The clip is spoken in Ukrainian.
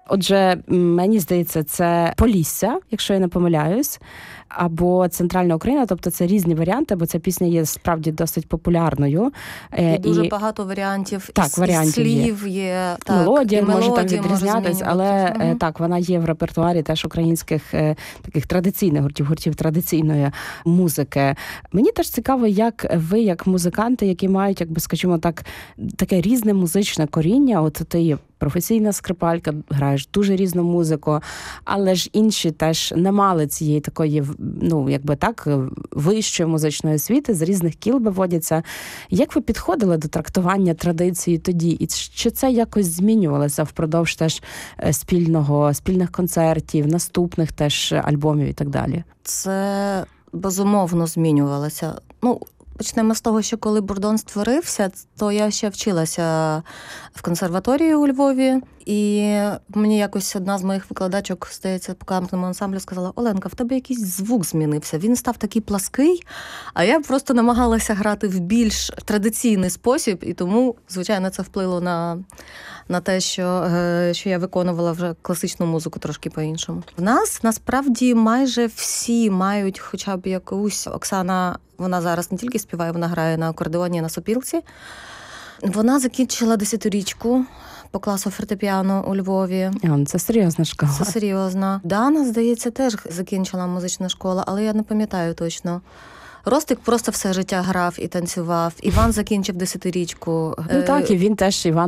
Отже, мені здається, це Полісся, якщо я не помиляюсь, або Центральна Україна, тобто це різні варіанти, бо ця пісня є справді досить популярною. І дуже багато варіантів, так, варіантів слів є. Так, мелодія може так відрізнятись, але угу. так, вона є в репертуарі теж українських таких традиційних гуртів традиційної музики. Мені теж цікаво, як ви, як музиканти, які мають, якби, скажімо так, таке різне музичне коріння, от ти є професійна скрипалька, граєш дуже різну музику, але ж інші теж не мали цієї такої, ну, якби так, вищої музичної освіти, з різних кіл виводяться. Як ви підходили до трактування традиції тоді? І чи це якось змінювалося впродовж теж спільних концертів, наступних теж альбомів і так далі? Це безумовно змінювалося. Ну, почнемо з того, що коли Бурдон створився, то я ще вчилася в консерваторії у Львові. І мені якось одна з моїх викладачок, здається, по камерному ансамблю сказала: Оленка, в тебе якийсь звук змінився. Він став такий плаский, а я просто намагалася грати в більш традиційний спосіб, і тому, звичайно, це вплило на те, що я виконувала вже класичну музику трошки по-іншому. В нас, насправді, майже всі мають хоча б якусь... Оксана, вона зараз не тільки співає, вона грає на акордеоні, на сопілці. Вона закінчила 10-річку по класу фортепіано у Львові. Це серйозна школа. Це серйозно. Дана, здається, теж закінчила музичну школу, але я не пам'ятаю точно. Ростик просто все життя грав і танцював. Іван закінчив 10-річку. Ну так, і він теж, Іван